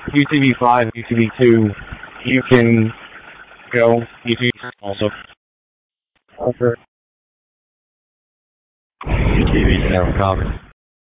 UTV-5, UTV-2, you can go UTV also. Okay. UTV can have a comment.